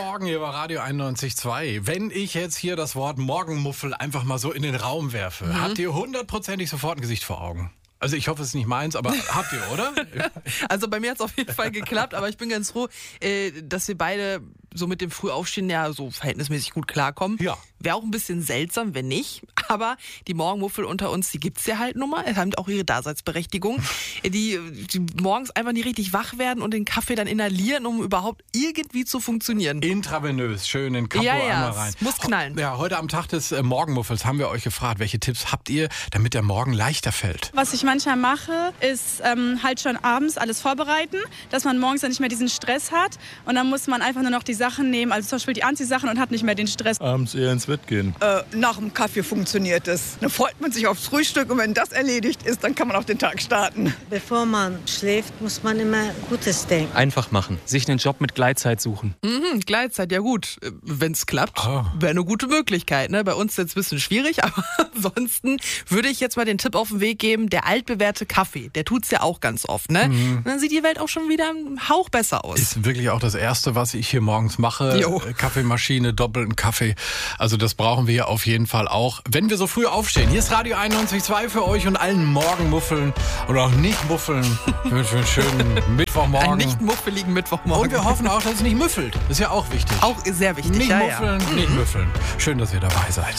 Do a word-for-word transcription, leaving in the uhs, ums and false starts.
Morgen hier bei Radio einundneunzig Komma zwei. Wenn ich jetzt hier das Wort Morgenmuffel einfach mal so in den Raum werfe, mhm. habt ihr hundertprozentig sofort ein Gesicht vor Augen? Also ich hoffe, es ist nicht meins, aber habt ihr, oder? Also bei mir hat es auf jeden Fall geklappt, aber ich bin ganz froh, äh, dass wir beide so mit dem Frühaufstehen ja so verhältnismäßig gut klarkommen. Ja. Wäre auch ein bisschen seltsam, wenn nicht. Aber die Morgenmuffel unter uns, die gibt's ja halt nun mal. Es haben auch ihre Daseinsberechtigung. Die, die morgens einfach nicht richtig wach werden und den Kaffee dann inhalieren, um überhaupt irgendwie zu funktionieren. Intravenös, schön in Kapo ja, ja, einmal rein. Muss knallen. Ja, heute am Tag des äh, Morgenmuffels haben wir euch gefragt, welche Tipps habt ihr, damit der Morgen leichter fällt? Was ich manchmal mache, ist ähm, halt schon abends alles vorbereiten, dass man morgens dann nicht mehr diesen Stress hat. Und dann muss man einfach nur noch die Sachen nehmen, also zum Beispiel die Anziehsachen, und hat nicht mehr den Stress. Abends eher ins Bett gehen. Äh, nach dem Kaffee funktioniert es. Dann freut man sich aufs Frühstück und wenn das erledigt ist, dann kann man auch den Tag starten. Bevor man schläft, muss man immer Gutes denken. Einfach machen. Sich einen Job mit Gleitzeit suchen. Mhm, Gleitzeit, ja gut. Wenn es klappt, oh. wäre eine gute Möglichkeit. Ne? Bei uns ist jetzt ein bisschen schwierig, aber ansonsten würde ich jetzt mal den Tipp auf den Weg geben, der altbewährte Kaffee, der tut's ja auch ganz oft. Ne? Mhm. Und dann sieht die Welt auch schon wieder einen Hauch besser aus. Ist wirklich auch das Erste, was ich hier morgens mache. Jo. Kaffeemaschine, doppelten Kaffee. Also das brauchen wir auf jeden Fall auch, wenn wir so früh aufstehen. Hier ist Radio einundneunzig Komma zwei für euch und allen Morgenmuffeln oder auch Nicht-Muffeln für einen schönen Mittwochmorgen. Einen nicht muffeligen Mittwochmorgen. Und wir hoffen auch, dass es nicht müffelt. Das ist ja auch wichtig. Auch sehr wichtig. Nicht ja, muffeln, ja. nicht müffeln. Schön, dass ihr dabei seid.